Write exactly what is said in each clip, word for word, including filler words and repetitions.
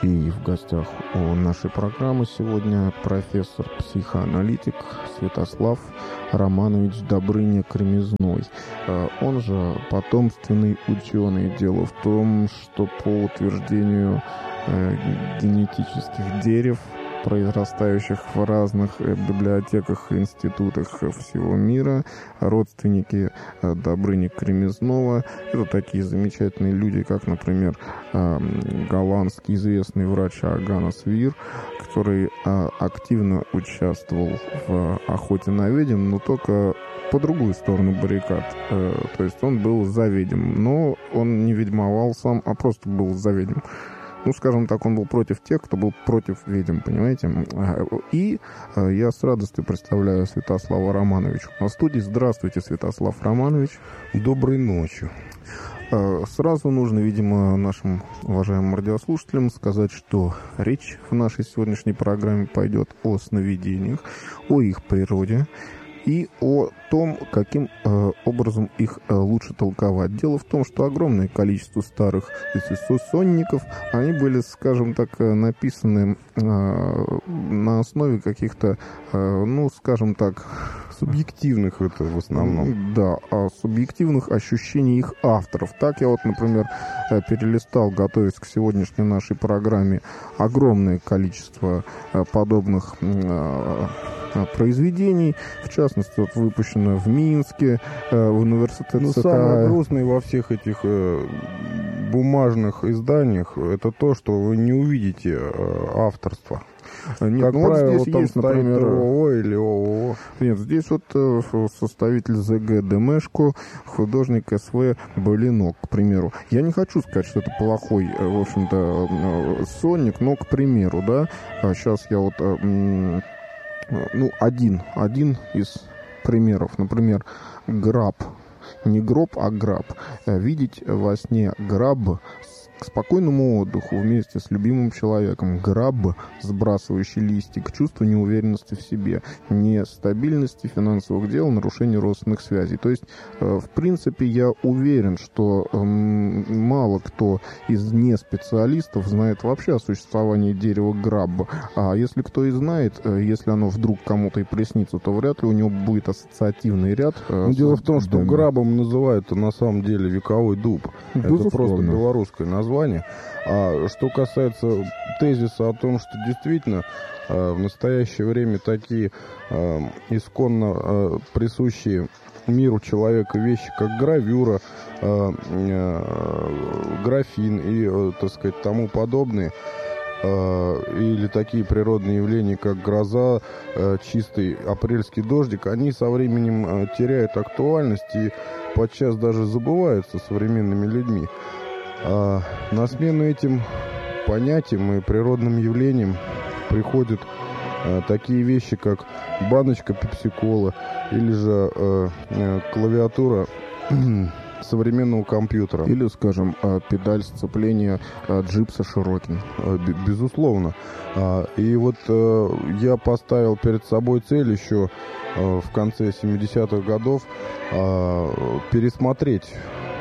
И в гостях у нашей программы сегодня профессор-психоаналитик Святослав Романович Добрыня-Кремезной. Он же потомственный ученый. Дело в том, что по утверждению генетических дерев, произрастающих в разных библиотеках и институтах всего мира, родственники Добрыни-Кремезного — это такие замечательные люди, как, например, голландский известный врач Аганес Вир, который активно участвовал в охоте на ведьм, но только по другую сторону баррикад. То есть он был за ведьм, но он не ведьмовал сам, а просто был за ведьм. Ну, скажем так, он был против тех, кто был против ведьм, понимаете? И я с радостью представляю Святослава Романовича на студии. Здравствуйте, Святослав Романович. Доброй ночи. Сразу нужно, видимо, нашим уважаемым радиослушателям сказать, что речь в нашей сегодняшней программе пойдет о сновидениях, о их природе и о том, каким э, образом их э, лучше толковать. Дело в том, что огромное количество старых сонников, они были, скажем так, написаны э, на основе каких-то, э, ну, скажем так, субъективных, это в основном. Да, субъективных ощущений их авторов. Так я вот, например, перелистал, готовясь к сегодняшней нашей программе, огромное количество подобных произведений, в частности, вот выпущено в Минске, в университете. Ну, самое грустное во всех этих э, бумажных изданиях — это то, что вы не увидите э, авторства. Нет, как ну правило, вот здесь там есть, например, ООО или ООО. Нет, здесь вот э, составитель ЗГ Демешко, художник СВ Болинок, к примеру. Я не хочу сказать, что это плохой, э, в общем-то, э, сонник, но, к примеру, да, сейчас я вот, э, э, ну, один, один из примеров, например, граб, не гроб, а граб. Видеть во сне граб к спокойному отдыху вместе с любимым человеком. Граб, сбрасывающий листик, чувство неуверенности в себе, нестабильности финансовых дел, нарушение родственных связей. То есть, э, в принципе, я уверен, что э, мало кто из неспециалистов знает вообще о существовании дерева грабба. А если кто и знает, э, если оно вдруг кому-то и приснится, то вряд ли у него будет ассоциативный ряд. Э, Но дело в том, что грабом называют на самом деле вековой дуб. Безусловно. Это просто белорусское название. А что касается тезиса о том, что действительно э, в настоящее время такие э, исконно э, присущие миру человека вещи, как гравюра, э, э, графин и, э, так сказать, тому подобные, э, или такие природные явления, как гроза, э, чистый апрельский дождик, они со временем э, теряют актуальность и подчас даже забываются современными людьми. А на смену этим понятиям и природным явлениям приходят а, такие вещи, как баночка пепси-кола или же а, а, клавиатура современного компьютера. Или, скажем, педаль сцепления джипса Широкин. Безусловно. И вот я поставил перед собой цель еще в конце семидесятых годов пересмотреть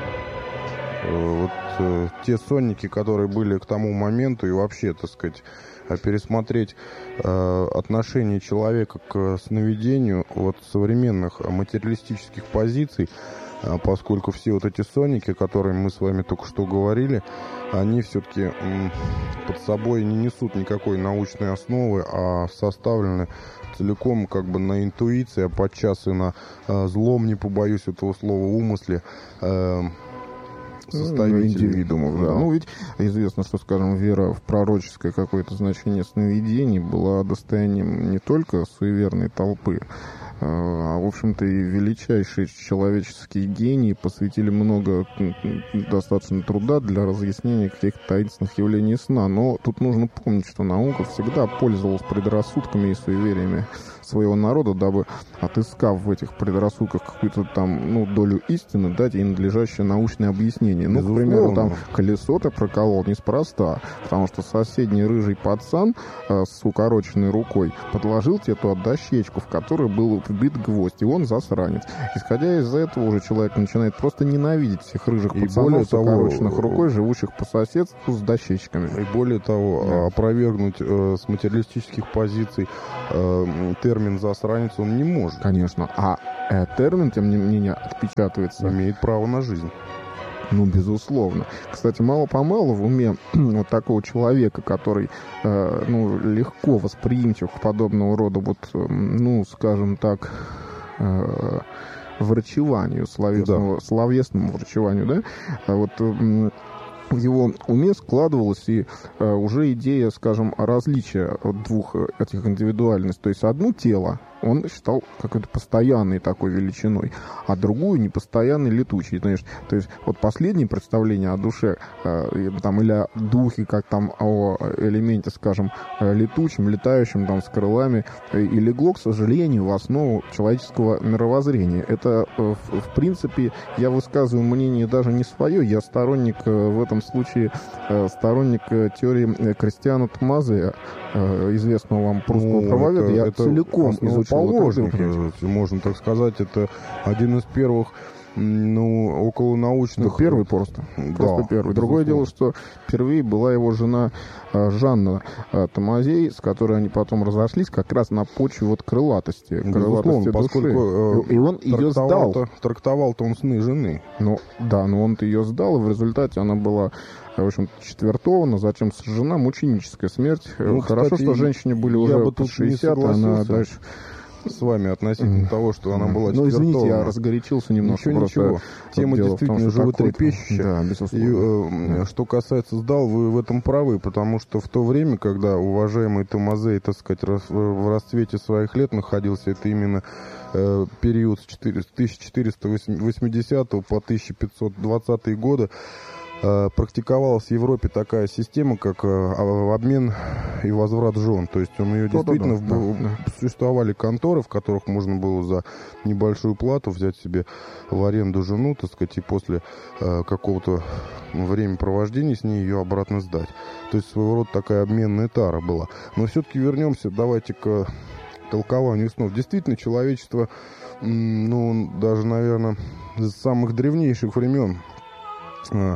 вот те сонники, которые были к тому моменту, и вообще, так сказать, пересмотреть э, отношение человека к сновидению от современных материалистических позиций, э, поскольку все вот эти сонники, которые мы с вами только что говорили, они все-таки э, под собой не несут никакой научной основы, а составлены целиком как бы на интуиции, а подчас и на э, злом, не побоюсь этого слова, умысле э, составителей индивидуумов, да. Да. Ну, ведь известно, что, скажем, вера в пророческое какое-то значение сновидений была достоянием не только суеверной толпы, а, в общем-то, и величайшие человеческие гении посвятили много достаточно труда для разъяснения каких-то таинственных явлений сна. Но тут нужно помнить, что наука всегда пользовалась предрассудками и суевериями своего народа, дабы, отыскав в этих предрассудках какую-то там, ну, долю истины, дать ей надлежащее научное объяснение. Ну, к примеру, там колесо-то проколол неспроста, потому что соседний рыжий пацан э, с укороченной рукой подложил тебе ту дощечку, в которой было вбит гвоздь, и он засранец. Исходя из этого, уже человек начинает просто ненавидеть всех рыжих и пацанов с укороченных того, рукой, живущих по соседству с дощечками. И более того, да. опровергнуть э, с материалистических позиций э, термин «засранец» он не может. Конечно. А э, термин, тем не менее, отпечатывается. Имеет право на жизнь. Ну, безусловно. Кстати, мало-помалу в уме вот такого человека, который, э, ну, легко восприимчив к подобного рода, вот, э, ну, скажем так, э, врачеванию, словесному, да. словесному врачеванию, да, а вот э, в его уме складывалась и э, уже идея, скажем, различия от двух этих индивидуальностей. То есть одно тело он считал какой-то постоянной такой величиной, а другую непостоянной, летучей. Знаешь, то есть вот последнее представление о душе, э, там, или о духе, как там о элементе, скажем, летучем, летающем, там, с крылами, э, и легло, к сожалению, в основу человеческого мировоззрения. Это, э, в, в принципе, я высказываю мнение даже не свое, я сторонник, э, в этом случае, э, сторонник э, теории Кристиана Томазея, э, известного вам прусского ну, правоведа. Я это целиком изучил. Положник, можно так сказать, это один из первых, ну, околонаучных... Ну, первый просто. Да, просто первый. Другое дело, что впервые была его жена Жанна Томазей, с которой они потом разошлись, как раз на почве вот крылатости. крылатости души. Поскольку и он ее сдал. Трактовал-то он сны жены. Ну, да, но он-то ее сдал, и в результате она была, в общем, четвертована, затем сожжена, мученическая смерть. Ну, хорошо, кстати, что женщине были уже под шестьдесят, она дальше... с вами относительно mm. того, что она была четвертована. Ну, извините, я разгорячился немножко. Ничего, ничего. Тема действительно животрепещущая. Да, безусловно. И, э, что касается сдал, вы в этом правы, потому что в то время, когда уважаемый Томазей, так сказать, в расцвете своих лет находился, это именно э, период с тысяча четыреста восьмидесятого по тысяча пятьсот двадцатые годы, практиковалась в Европе такая система, как обмен и возврат жен. То есть он ее да, действительно... Да, да, да. Существовали конторы, в которых можно было за небольшую плату взять себе в аренду жену, так сказать, и после э, какого-то времяпровождения с ней ее обратно сдать. То есть своего рода такая обменная тара была. Но все-таки вернемся, давайте к толкованию снов. Действительно, человечество, ну, даже, наверное, с самых древнейших времен э,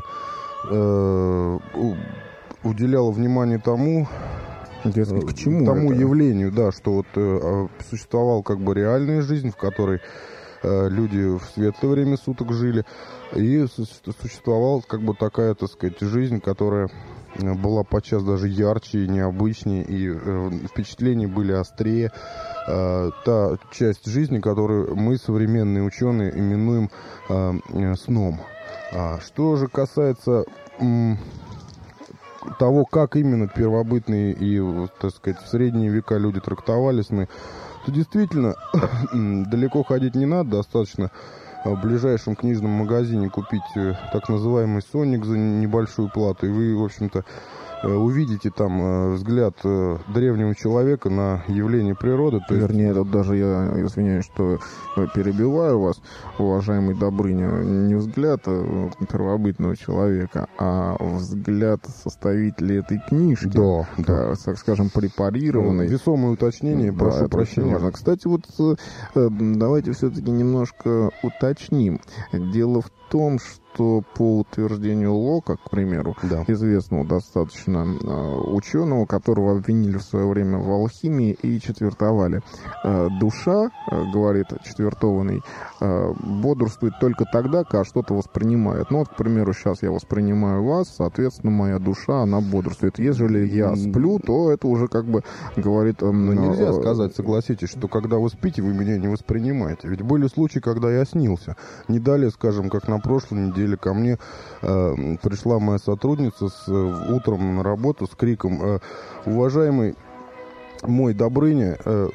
уделяла внимание тому, к чему тому это? явлению, да, что вот э, существовала как бы реальная жизнь, в которой э, люди в светлое время суток жили, и существовала как бы такая, так сказать, жизнь, которая была подчас даже ярче и необычнее, и э, впечатления были острее. Э, та часть жизни, которую мы, современные ученые, именуем э, э, сном. А что же касается м, того, как именно первобытные и, так сказать, в средние века люди трактовали сны, то действительно далеко ходить не надо, достаточно в ближайшем книжном магазине купить так называемый сонник за небольшую плату, и вы, в общем-то, увидите там взгляд древнего человека на явление природы. То Вернее, есть... даже я извиняюсь, что перебиваю вас, уважаемый Добрыня, не взгляд первобытного человека, а взгляд составителя этой книжки. Да, да. Так скажем, препарированный. Весомое уточнение, да, прошу прощения. Важно. Кстати, вот давайте все-таки немножко уточним. Дело в том, что по утверждению Лока, к примеру, да. известного достаточно э, ученого, которого обвинили в свое время в алхимии и четвертовали, э, душа, э, говорит четвертованный, э, бодрствует только тогда, когда что-то воспринимает. Ну вот, к примеру, сейчас я воспринимаю вас, соответственно, моя душа, она бодрствует. Если я сплю, то это уже как бы говорит... Э, Но нельзя э, сказать, согласитесь, что когда вы спите, вы меня не воспринимаете. Ведь были случаи, когда я снился. Не далее, скажем, как на прошлой неделе ко мне э, пришла моя сотрудница с, э, утром на работу с криком: э, уважаемый мой Добрыня, э,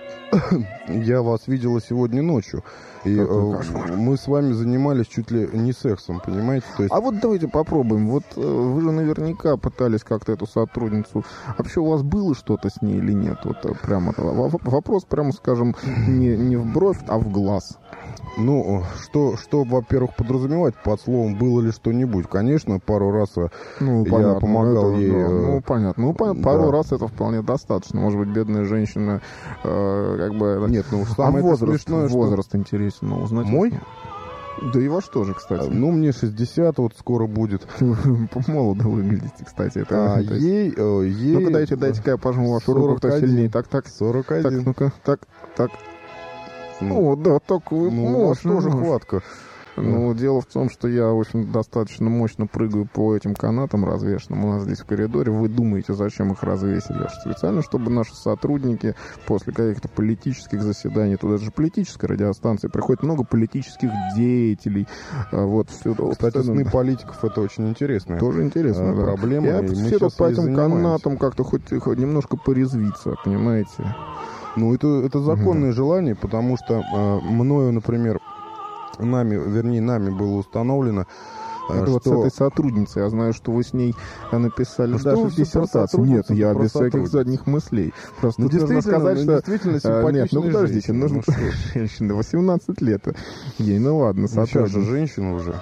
я вас видела сегодня ночью. И э, мы с вами занимались чуть ли не сексом, понимаете? То есть... А вот давайте попробуем. Вот э, вы же наверняка пытались как-то эту сотрудницу. Вообще у вас было что-то с ней или нет? Вот прямо вопрос, прямо скажем, не, не в бровь, а в глаз. Ну, что, что, во-первых, подразумевать под словом «было ли что-нибудь»? Конечно, пару раз ну, я понятно, помогал это, ей... Да, э, ну, понятно. Ну, по- пару да. раз это вполне достаточно. Может быть, бедная женщина, э, как бы... Нет, ну, а самое возраст, смешное, что- возраст интересен, ну, узнать. Мой? Да и ваш тоже, кстати. Ну, мне шестьдесят вот скоро будет. Молодо выглядите, кстати. Это, А то есть- ей... э, ей Ну-ка, дайте, дайте-ка я пожму вашу руку, кто сорок один. сильнее. Так, так, сорок так, один. ну-ка, так, так. Ну, О, да, так вы ну, у вас можно, тоже можно. хватка. Ну, дело в том, что я, в общем, достаточно мощно прыгаю по этим канатам развешенным у нас здесь в коридоре. Вы думаете, зачем их развесили? Специально, чтобы наши сотрудники после каких-то политических заседаний, туда же политическая радиостанция, приходит много политических деятелей. а, Вот, все, Кстати, вот, сны политиков — это очень интересно. тоже интересно, э, да. проблема, Я и мы все сейчас по ей этим занимаемся. канатам как-то хоть, хоть немножко порезвиться, понимаете? Ну, это, это законное желание, потому что э, мною, например, нами, вернее, нами было установлено, э, Это вот с что... этой сотрудницей. Я знаю, что вы с ней э, написали Ну, что даже вы в все про диссертацию. Нет, сотрудницу, я про без всяких сотрудницу. задних мыслей. Просто Ну, тут нужно действительно, сказать, ну, что... действительно э, симпатичная Нет, ну подождите, женщина, нужно... ну что? Женщина, восемнадцать лет. Ей, ну ладно, Ну, сейчас же сотрудница. женщина уже.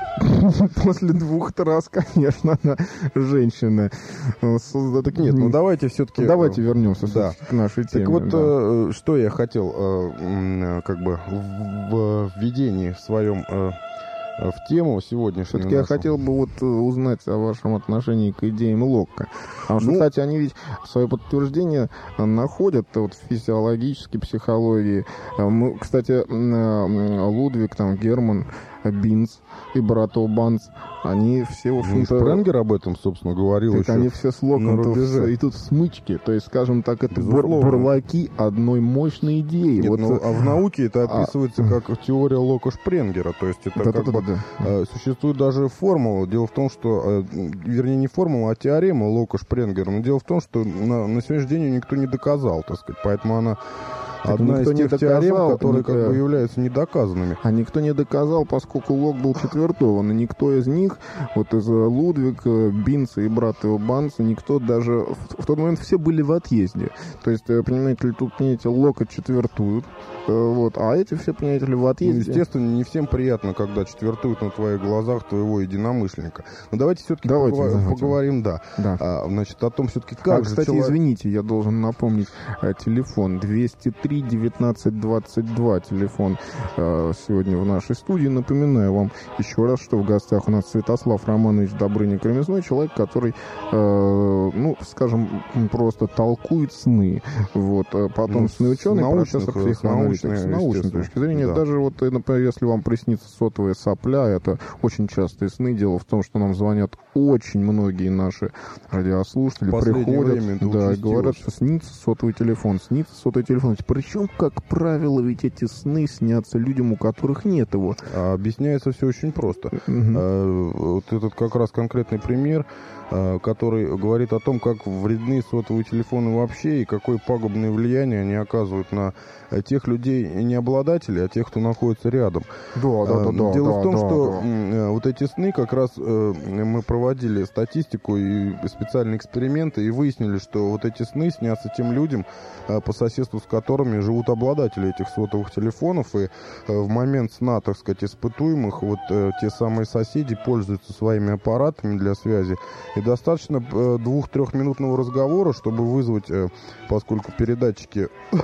После двух раз, конечно, она женщина. Ну, созда- Так нет, ну давайте все-таки... Давайте вернемся да. всё-таки к нашей теме. Так вот, да. э, что я хотел, э, м, э, как бы, в, в введении своем э, э, в тему сегодняшнюю Все-таки я нашу. хотел бы вот э, узнать о вашем отношении к идеям Локка. Потому что, Ну, кстати, они ведь свое подтверждение э, находят э, вот, в физиологической психологии. Э, Мы, кстати, м, э, Лудвиг, там, Герман, э, Бинц и Барато Банц, они все, в Ну, и общем-то... Шпренгер об этом, собственно, говорил Так еще. они все с Локом на рубеже. и тут в смычке. То есть, скажем так, это бур- Безусловно. бурлаки одной мощной идеи. Нет, вот, ну, э, а в науке это а- описывается как теория Лока-Шпренгера. То есть это да, как да, бы да, да. э, существует даже формула. Дело в том, что, э, вернее, не формула, а теорема Лока-Шпренгера. Но дело в том, что на, на сегодняшний день ее никто не доказал, так сказать. Поэтому она Так одна из никто не тех теорем, доказал, которые никто- как бы являются недоказанными. А никто не доказал, поскольку Лок был четвертован, и никто из них, вот из э, Лудвига, Бинца и брата его Банца, никто даже... В, в тот момент все были в отъезде. То есть, э, понимаете ли, тут, понимаете, Лока четвертуют, э, вот, а эти все, понимаете ли, в Ну, отъезде. естественно, не всем приятно, когда четвертуют на твоих глазах твоего единомышленника. Но давайте все-таки Давайте, поговор- давайте. поговорим, да. Да. А, значит, о том все-таки, А, как же кстати, человек- извините, я должен напомнить э, телефон двести три девятнадцать двадцать два, телефон э, сегодня в нашей студии. Напоминаю вам еще раз, что в гостях у нас Святослав Романович Добрыня-Кремезной, человек, который, э, ну, скажем, просто толкует сны. Вот, э, потом Ну, сны с ученый, научных, профессор э, психоаналитик. с С научной, научной естественно. точки зрения. Да. Даже вот, э, например, если вам приснится сотовая сопля, это очень частые сны. Дело в том, что нам звонят очень многие наши радиослушатели, В последнее приходят, время это да, и участилось. говорят, что снится сотовый телефон, снится сотовый телефон. Причем, как правило, ведь эти сны снятся людям, у которых нет его. А объясняется все очень просто. Мгм. Э, Вот этот как раз конкретный пример, э, который говорит о том, как вредны сотовые телефоны вообще и какое пагубное влияние они оказывают на э, тех людей, не обладателей, а тех, кто находится рядом. Да, да, да, Э, да. Дело да, в том, да, что да. м, э, вот эти сны, как раз э, мы проводили статистику и специальные эксперименты и выяснили, что вот эти сны снятся тем людям, э, по соседству с которыми живут обладатели этих сотовых телефонов, и э, в момент сна, так сказать, испытуемых, вот э, те самые соседи пользуются своими аппаратами для связи, и достаточно э, двух-трехминутного разговора, чтобы вызвать, э, поскольку передатчики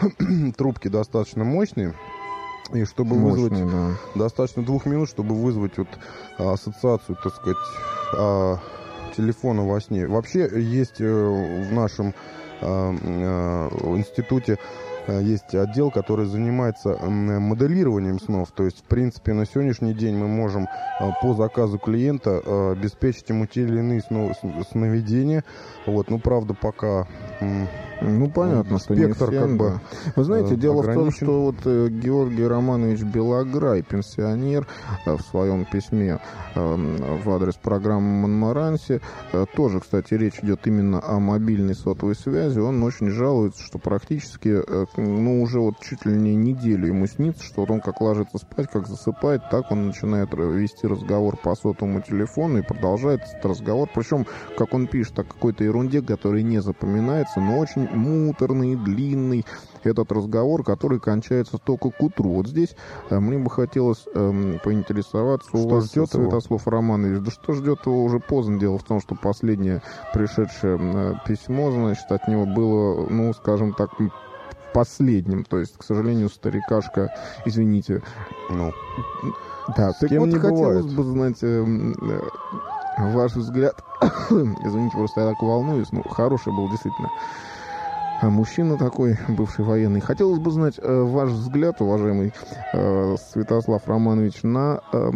трубки достаточно мощные, и чтобы вызвать Мощный, да. достаточно двух минут, чтобы вызвать вот а, ассоциацию, так сказать, а, телефона во сне. Вообще есть э, в нашем а, а, институте а, есть отдел, который занимается м, моделированием снов. То есть, в принципе, на сегодняшний день мы можем а, по заказу клиента а, обеспечить ему те или иные сно- с- сновидения. Вот, ну, правда, пока... м, Ну, понятно, что не спектр всем, как бы, да. Вы знаете, э, дело в том, ограничен. что вот э, Георгий Романович Белограй, пенсионер, э, в своем письме э, в адрес программы «Монмаранси», э, тоже, кстати, речь идет именно о мобильной сотовой связи, он очень жалуется, что практически, э, ну, уже вот чуть ли не неделю ему снится, что вот он как ложится спать, как засыпает, так он начинает вести разговор по сотовому телефону и продолжает этот разговор, причем, как он пишет, о какой-то ерунде, которая не запоминается, но очень очень муторный, длинный этот разговор, который кончается только к утру. Вот здесь э, мне бы хотелось э, поинтересоваться у что вас, ждет Святослав его? Романович. Да что ждет его, уже поздно. Дело в том, что последнее пришедшее э, письмо, значит, от него было, ну, скажем так, последним. То есть, к сожалению, старикашка, извините. Ну, да, с так кем вот не хотелось бывает. бы знать э, э, ваш взгляд. Извините, просто я так волнуюсь. Ну, хороший был действительно а мужчина такой, бывший военный. Хотелось бы знать э, ваш взгляд, уважаемый э, Святослав Романович, на э,